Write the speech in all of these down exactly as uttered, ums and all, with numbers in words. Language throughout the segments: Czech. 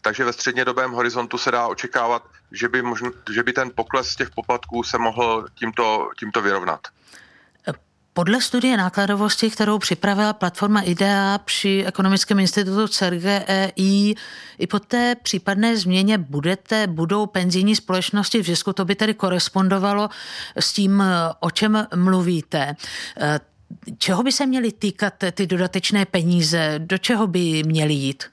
takže ve střednědobém horizontu se dá očekávat, že by, možn, že by ten pokles těch poplatků se mohl tímto, tímto vyrovnat. Podle studie nákladovosti, kterou připravila platforma IDEA při Ekonomickém institutu C E R G E I, i po té případné změně budete, budou penzijní společnosti v zisku, to by tedy korespondovalo s tím, o čem mluvíte. Čeho by se měly týkat ty dodatečné peníze? Do čeho by měly jít?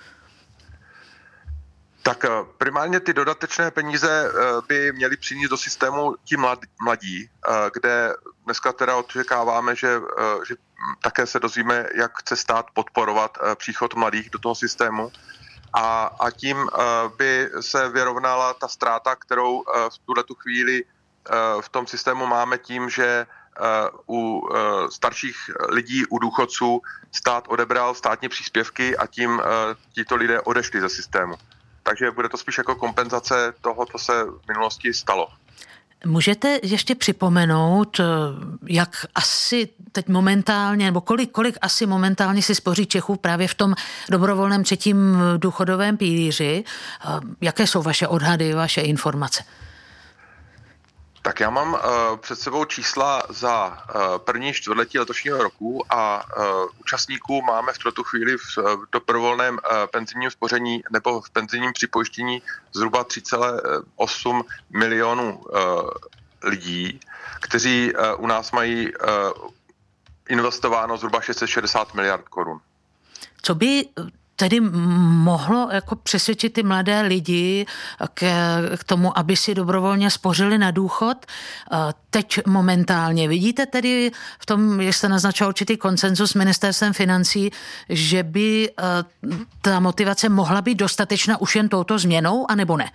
Tak primárně ty dodatečné peníze by měly přinést do systému ti mladí, kde dneska teda očekáváme, že, že také se dozvíme, jak chce stát podporovat příchod mladých do toho systému. A, a tím by se vyrovnala ta ztráta, kterou v tuhletu chvíli v tom systému máme tím, že u starších lidí, u důchodců stát odebral státní příspěvky a tím tito lidé odešli ze systému. Takže bude to spíš jako kompenzace toho, co se v minulosti stalo. Můžete ještě připomenout, jak asi teď momentálně, nebo kolik, kolik asi momentálně si spoří Čechů právě v tom dobrovolném třetím důchodovém pilíři? Jaké jsou vaše odhady, vaše informace? Tak já mám uh, před sebou čísla za uh, první čtvrtletí letošního roku a uh, účastníků máme v tuto chvíli v uh, dobrovolném uh, penzijním spoření nebo v penzijním připojištění zhruba tři celé osm milionů uh, lidí, kteří uh, u nás mají uh, investováno zhruba šest set šedesát miliard korun. Co by tedy mohlo jako přesvědčit ty mladé lidi k, k tomu, aby si dobrovolně spořili na důchod? Teď momentálně vidíte tedy v tom, jak jste naznačil určitý konsenzus s ministerstvem financí, že by ta motivace mohla být dostatečná už jen touto změnou, anebo ne?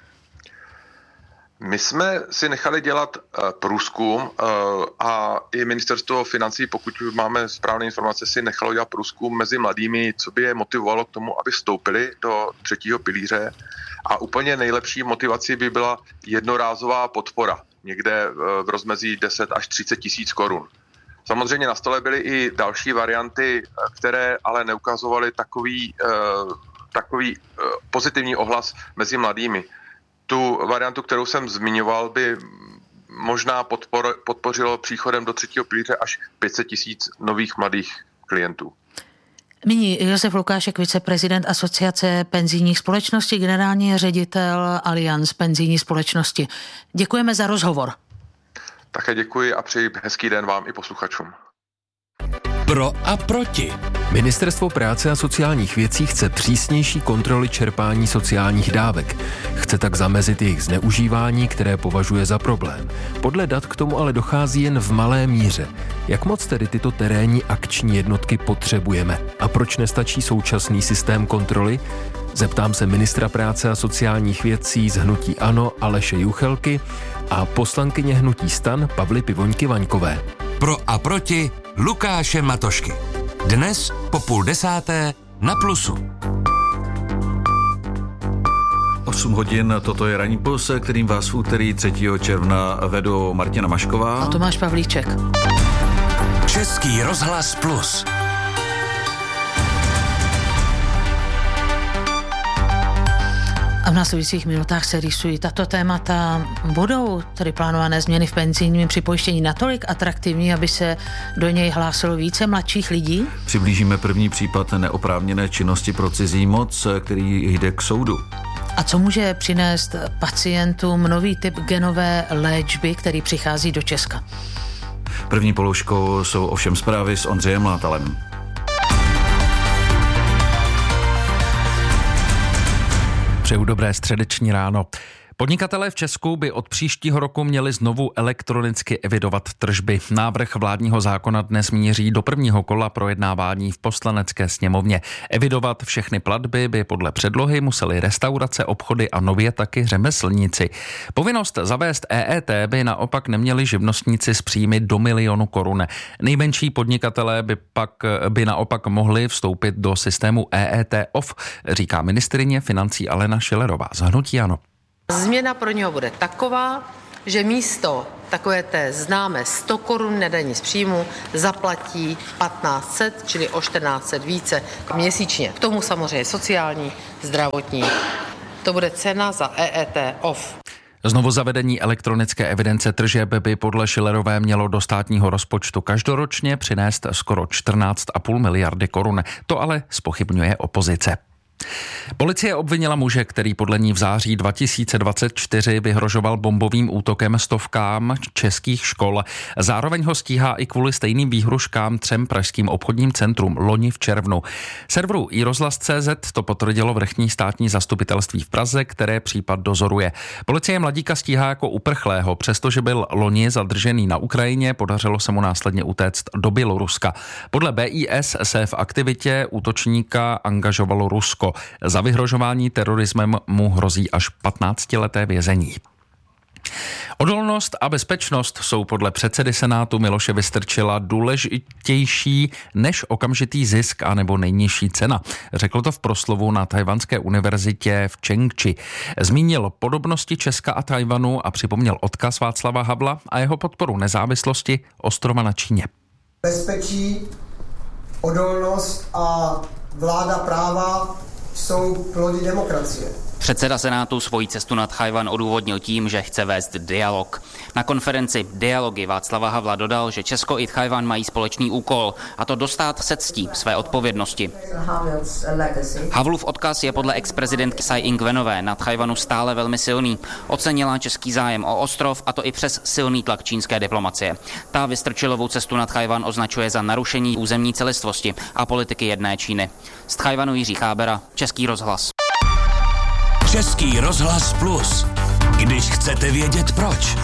My jsme si nechali dělat uh, průzkum uh, a i ministerstvo financí, pokud máme správné informace, si nechalo dělat průzkum mezi mladými, co by je motivovalo k tomu, aby vstoupili do třetího pilíře. A úplně nejlepší motivací by byla jednorázová podpora, někde uh, v rozmezí deset až třicet tisíc korun. Samozřejmě na stole byly i další varianty, které ale neukazovaly takový, uh, takový uh, pozitivní ohlas mezi mladými. Tu variantu, kterou jsem zmiňoval, by možná podpor, podpořilo příchodem do třetího pilíře až pět set tisíc nových mladých klientů. Nyní Josef Lukášek, viceprezident Asociace penzijních společností, generální ředitel Allianz penzijní společnosti. Děkujeme za rozhovor. Také děkuji a přeji hezký den vám i posluchačům. Pro a proti. Ministerstvo práce a sociálních věcí chce přísnější kontroly čerpání sociálních dávek. Chce tak zamezit jejich zneužívání, které považuje za problém. Podle dat k tomu ale dochází jen v malé míře. Jak moc tedy tyto terénní akční jednotky potřebujeme? A proč nestačí současný systém kontroly? Zeptám se ministra práce a sociálních věcí z hnutí ANO Aleše Juchelky a poslankyně hnutí STAN Pavly Pivoňky-Vaňkové. Pro a proti Lukáše Matošky. Dnes po půl desáté na Plusu. osm hodin, toto je Ranní puls, kterým vás v úterý třetího června vedou Martina Mašková a Tomáš Pavlíček. Český rozhlas Plus. A v následujících minutách se rýsují tato témata. Budou tedy plánované změny v penzijním připojištění natolik atraktivní, aby se do něj hlásilo více mladších lidí? Přiblížíme první případ neoprávněné činnosti pro cizí moc, který jde k soudu. A co může přinést pacientům nový typ genové léčby, který přichází do Česka? První položkou jsou ovšem zprávy s Ondřejem Látalem. Přeju dobré středeční ráno. Podnikatelé v Česku by od příštího roku měli znovu elektronicky evidovat tržby. Návrh vládního zákona dnes míří do prvního kola projednávání v Poslanecké sněmovně. Evidovat všechny platby by podle předlohy museli restaurace, obchody a nově taky řemeslníci. Povinnost zavést E E T by naopak neměli živnostníci s příjmy do milionu korun. Nejmenší podnikatelé by pak by naopak mohli vstoupit do systému E E T off, říká ministryně financí Alena Schillerová z hnutí ANO. Změna pro něho bude taková, že místo takové té známé sto korun na dani z příjmu zaplatí patnáct set, čili o čtrnáct set více měsíčně. K tomu samozřejmě sociální, zdravotní. To bude cena za E E T off. Znovu zavedení elektronické evidence tržeb by podle Schillerové mělo do státního rozpočtu každoročně přinést skoro čtrnáct a půl miliardy korun. To ale zpochybňuje opozice. Policie obvinila muže, který podle ní v září dva tisíce dvacet čtyři vyhrožoval bombovým útokem stovkám českých škol. Zároveň ho stíhá i kvůli stejným výhruškám třem pražským obchodním centrum loni v červnu. Serveru iRozhlas tečka cé zet to potvrdilo vrchní státní zastupitelství v Praze, které případ dozoruje. Policie mladíka stíhá jako uprchlého, přestože byl loni zadržený na Ukrajině, podařilo se mu následně utéct do Běloruska. Podle B I S se v aktivitě útočníka angažovalo Rusko. Za vyhrožování terorismem mu hrozí až patnáctileté vězení. Odolnost a bezpečnost jsou podle předsedy Senátu Miloše Vystrčila důležitější než okamžitý zisk a nebo nejnižší cena. Řekl to v proslovu na Tchaj-wanské univerzitě v Čengči. Zmínil podobnosti Česka a Tchaj-wanu a připomněl odkaz Václava Havla a jeho podporu nezávislosti ostrova na Číně. Bezpečí, odolnost a vláda práva jsou plody demokracie. Předseda Senátu svoji cestu na Tchaj-wan odůvodnil tím, že chce vést dialog. Na konferenci Dialogy Václava Havla dodal, že Česko i Tchaj-wan mají společný úkol, a to dostát se ctí své odpovědnosti. Havlův odkaz je podle ex-prezidentky Tsai Ing-wenové na Tchaj-wanu stále velmi silný. Ocenila český zájem o ostrov, a to i přes silný tlak čínské diplomacie. Ta Vystrčilovou cestu na Tchaj-wan označuje za narušení územní celistvosti a politiky jedné Číny. Z Tchaj-wanu Jiří Chábera, Český rozhlas. Český rozhlas plus. Když chcete vědět proč.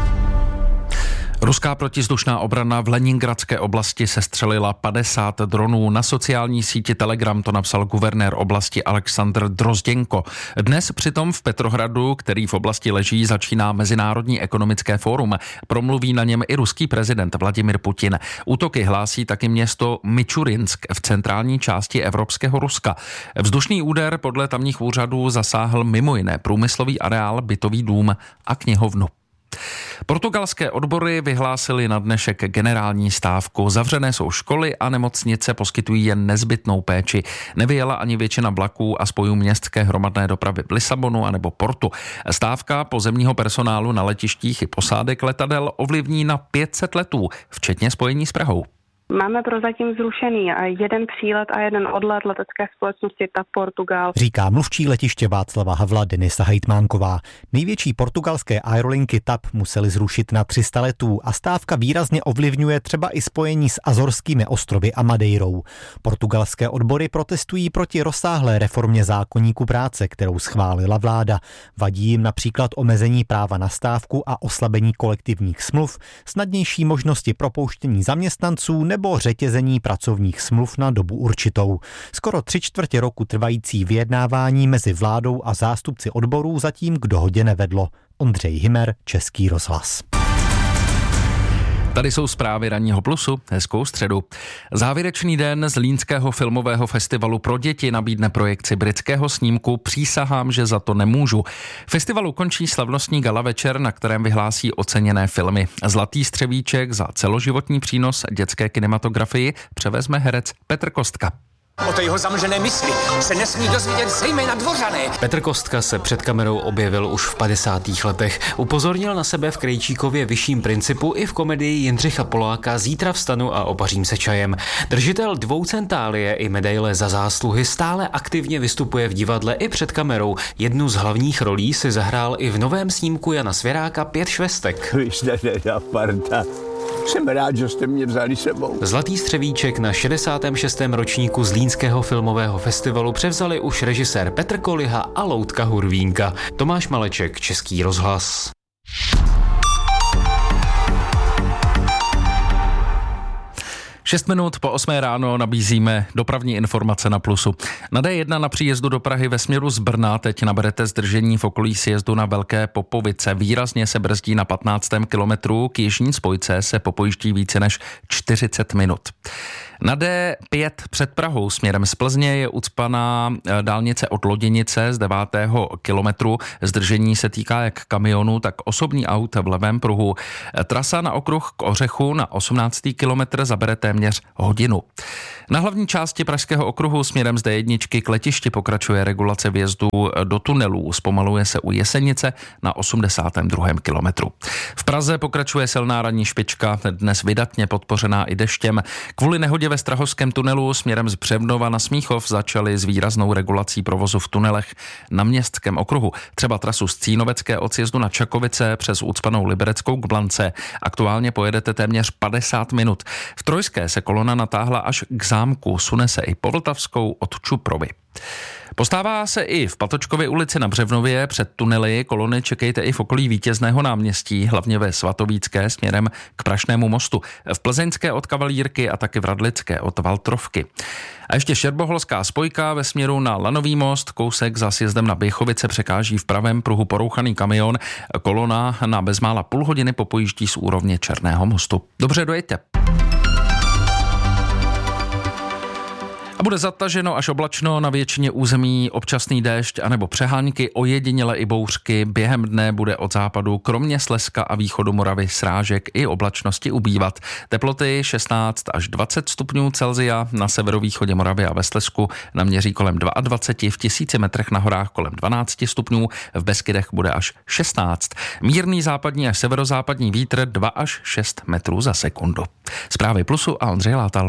Ruská protizdušná obrana v Leningradské oblasti sestřelila padesát dronů. Na sociální síti Telegram to napsal guvernér oblasti Alexandr Drozděnko. Dnes přitom v Petrohradu, který v oblasti leží, začíná Mezinárodní ekonomické fórum. Promluví na něm i ruský prezident Vladimir Putin. Útoky hlásí taky město Mičurinsk v centrální části evropského Ruska. Vzdušný úder podle tamních úřadů zasáhl mimo jiné průmyslový areál, bytový dům a knihovnu. Portugalské odbory vyhlásily na dnešek generální stávku. Zavřené jsou školy a nemocnice poskytují jen nezbytnou péči. Nevyjela ani většina vlaků a spojů městské hromadné dopravy v Lisabonu anebo Portu. Stávka pozemního personálu na letištích i posádek letadel ovlivní na pět set letů, včetně spojení s Prahou. Máme prozatím zrušený jeden přílet a jeden odlet letecké společnosti TAP Portugal. Říká mluvčí letiště Václava Havla Denisa Hejtmánková. Největší portugalské aerolinky TAP musely zrušit na tři sta letů a stávka výrazně ovlivňuje třeba i spojení s Azorskými ostrovy a Madeirou. Portugalské odbory protestují proti rozsáhlé reformě zákoníku práce, kterou schválila vláda. Vadí jim například omezení práva na stávku a oslabení kolektivních smluv, snadnější možnosti propouštění zaměstnanců nebo řetězení pracovních smluv na dobu určitou. Skoro tři čtvrtě roku trvající vyjednávání mezi vládou a zástupci odborů zatím k dohodě nevedlo. Ondřej Hymer, Český rozhlas. Tady jsou zprávy Ranního plusu, hezkou středu. Závěrečný den Zlínského filmového festivalu pro děti nabídne projekci britského snímku Přísahám, že za to nemůžu. Festivalu končí slavnostní gala večer, na kterém vyhlásí oceněné filmy. Zlatý střevíček za celoživotní přínos dětské kinematografii převezme herec Petr Kostka. O té jeho zamlžené mysli se nesmí dozvědět zejména dvořané. Petr Kostka se před kamerou objevil už v padesátých letech. Upozornil na sebe v Krejčíkově Vyšším principu i v komedii Jindřicha Poláka Zítra vstanu a opařím se čajem. Držitel dvou centálie i medaile za zásluhy stále aktivně vystupuje v divadle i před kamerou. Jednu z hlavních rolí si zahrál i v novém snímku Jana Svěráka Pět švestek. Jsem rád, že jste mě vzali sebou. Zlatý střevíček na šedesátém šestém ročníku Zlínského filmového festivalu převzali už režisér Petr Koliha a Loutka Hurvínka. Tomáš Maleček, Český rozhlas. Šest minut po osmé ráno nabízíme dopravní informace na Plusu. Na D jedna na příjezdu do Prahy ve směru z Brna teď naberete zdržení v okolí sjezdu na Velké Popovice. Výrazně se brzdí na patnáctém kilometru, k jižní spojce se popojíždí více než čtyřicet minut. Na D pět před Prahou směrem z Plzně je ucpaná dálnice od Loděnice z devátého kilometru. Zdržení se týká jak kamionu, tak osobní aut v levém pruhu. Trasa na okruh k Ořechu na osmnáctý kilometr zabere téměř hodinu. Na hlavní části pražského okruhu směrem z D jedna k letišti pokračuje regulace vjezdu do tunelů. Zpomaluje se u Jesenice na osmdesátém druhém kilometru. V Praze pokračuje silná ranní špička, dnes vydatně podpořená i deštěm. Kvůli nehodě ve Strahovském tunelu směrem z Břevnova na Smíchov začali s výraznou regulací provozu v tunelech na Městském okruhu. Třeba trasu z Cínovecké od sjezdu na Čakovice přes ucpanou Libereckou k Blance. Aktuálně pojedete téměř padesát minut. V Trojské se kolona natáhla až k zámku, sune se i po Vltavskou od Čuprovy. Postává se i v Patočkově ulici na Břevnově před tunely. Kolony čekejte i v okolí Vítězného náměstí, hlavně ve Svatovícké směrem k Prašnému mostu. V Plzeňské od Kavalírky a taky v Radlické od Valtrovky. A ještě šerboholská spojka ve směru na Lanový most, kousek za sjezdem na Běchovice překáží v pravém pruhu porouchaný kamion. Kolona na bezmála půl hodiny popojíždí z úrovně Černého mostu. Dobře, dojeďte. A bude zataženo až oblačno, na většině území občasný déšť anebo přehánky, ojediněle i bouřky. Během dne bude od západu kromě Slezska a východu Moravy srážek i oblačnosti ubývat. Teploty šestnáct až dvacet stupňů Celsia, na severovýchodě Moravy a ve Slezsku naměří kolem dvacet dva, v tisíci metrech na horách kolem dvanáct stupňů, v Beskydech bude až šestnáct. Mírný západní až severozápadní vítr dva až šest metrů za sekundu. Zprávy Plusu a Ondřej Látal.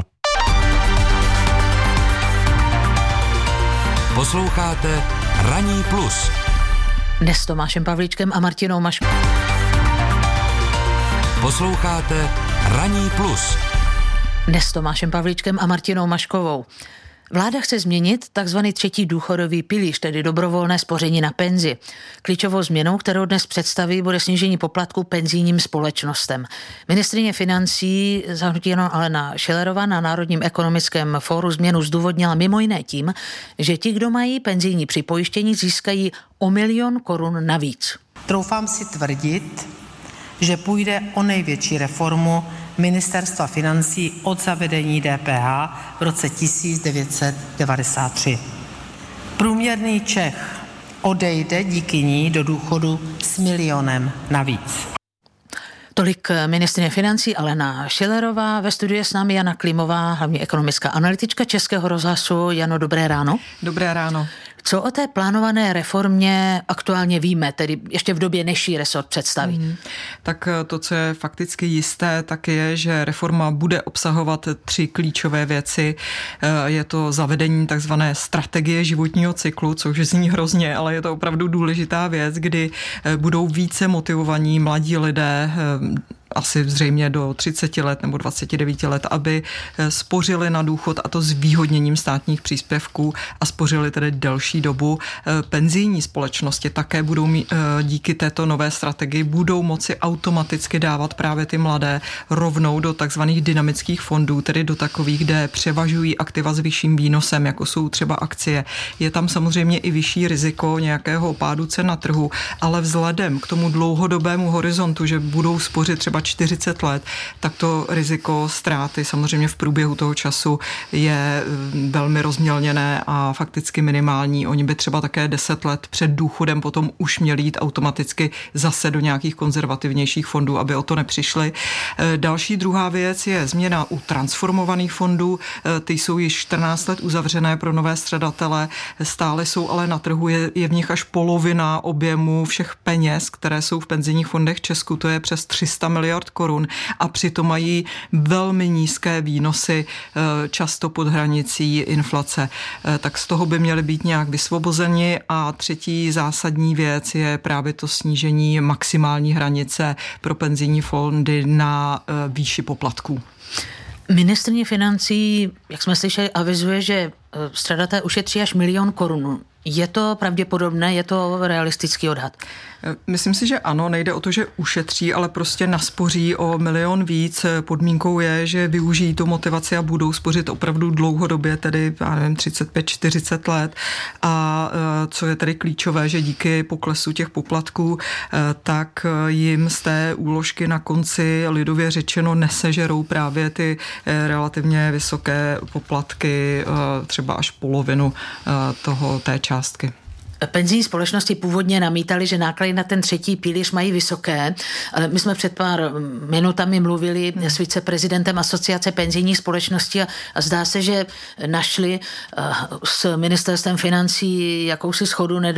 Posloucháte Ranní plus. Dnes s Tomášem Pavlíčkem a Martinou Maškovou. Posloucháte Ranní plus. Dnes s Tomášem Pavlíčkem a Martinou Maškovou. Vláda chce změnit takzvaný třetí důchodový pilíř, tedy dobrovolné spoření na penzi. Klíčovou změnou, kterou dnes představí, bude snížení poplatků penzijním společnostem. Ministryně financí za hnutí ANO Alena Schillerová na Národním ekonomickém fóru změnu zdůvodnila mimo jiné tím, že ti, kdo mají penzijní připojištění, získají o milion korun navíc. Troufám si tvrdit, že půjde o největší reformu Ministerstva financí od zavedení D P H v roce tisíc devět set devadesát tři. Průměrný Čech odejde díky ní do důchodu s milionem navíc. Tolik ministryně financí Alena Schillerová. Ve studiu je s námi Jana Klimová, hlavně ekonomická analytička Českého rozhlasu. Jano, dobré ráno. Dobré ráno. Co o té plánované reformě aktuálně víme, tedy ještě v době, než ji resort představí? Hmm. Tak to, co je fakticky jisté, tak je, že reforma bude obsahovat tři klíčové věci. Je to zavedení takzvané strategie životního cyklu, což zní hrozně, ale je to opravdu důležitá věc, kdy budou více motivovaní mladí lidé, asi zřejmě do třiceti let nebo dvaceti devíti let, aby spořili na důchod, a to s výhodněním státních příspěvků, a spořili tedy delší dobu. Penzijní společnosti také budou mít, díky této nové strategii budou moci automaticky dávat právě ty mladé rovnou do takzvaných dynamických fondů, tedy do takových, kde převažují aktiva s vyšším výnosem, jako jsou třeba akcie. Je tam samozřejmě i vyšší riziko nějakého pádu cen na trhu, ale vzhledem k tomu dlouhodobému horizontu, že budou spořit třeba čtyřicet let, tak to riziko ztráty samozřejmě v průběhu toho času je velmi rozmělněné a fakticky minimální. Oni by třeba také deset let před důchodem potom už měli jít automaticky zase do nějakých konzervativnějších fondů, aby o to nepřišli. Další druhá věc je změna u transformovaných fondů. Ty jsou již čtrnáct let uzavřené pro nové střadatele, stále jsou ale na trhu, je, je v nich až polovina objemu všech peněz, které jsou v penzijních fondech v Česku, to je přes tři sta miliard korun, a přitom mají velmi nízké výnosy, často pod hranicí inflace. Tak z toho by měly být nějak vysvobozeni. A třetí zásadní věc je právě to snížení maximální hranice pro penzijní fondy na výši poplatků. Ministryně financí, jak jsme slyšeli, avizuje, že střadatelé ušetří až milion korun. Je to pravděpodobné, je to realistický odhad? Myslím si, že ano, nejde o to, že ušetří, ale prostě naspoří o milion víc. Podmínkou je, že využijí tu motivaci a budou spořit opravdu dlouhodobě, tedy já nevím, třicet pět čtyřicet let. A co je tedy klíčové, že díky poklesu těch poplatků, tak jim z té úložky na konci lidově řečeno nesežerou právě ty relativně vysoké poplatky, třeba až polovinu toho té částky. Penzijní společnosti původně namítali, že náklady na ten třetí pilíř mají vysoké, ale my jsme před pár minutami mluvili s viceprezidentem Asociace penzijních společností a, a zdá se, že našli uh, s ministerstvem financí jakousi shodu.